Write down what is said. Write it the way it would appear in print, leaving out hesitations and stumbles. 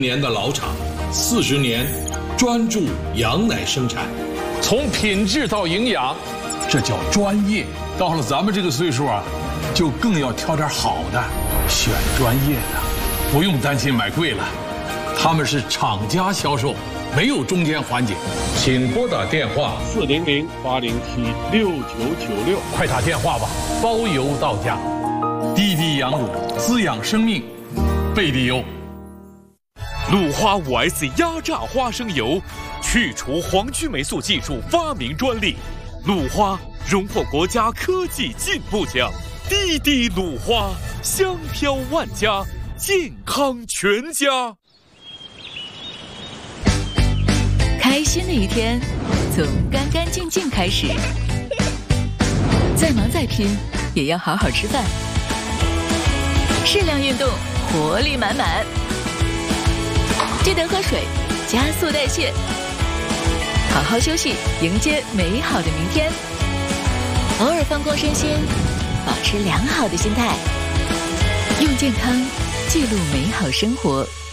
年的老厂，40年专注羊奶生产， 从品质到营养，这叫专业。到了咱们这个岁数啊，就更要挑点好的，选专业的，不用担心买贵了。他们是厂家销售，没有中间环节。请拨打电话 400-807-6996， 快打电话吧，包邮到家。滴滴羊乳，滋养生命，贝蒂优。 鲁花5S 压榨花生油，去除黄曲霉素技术发明专利，鲁花荣获国家科技进步奖。滴滴鲁花，香飘万家，健康全家。 开心的一天，从干干净净开始。再忙再拼，也要好好吃饭。适量运动，活力满满。记得喝水，加速代谢。好好休息，迎接美好的明天。偶尔放空身心，保持良好的心态。用健康记录美好生活。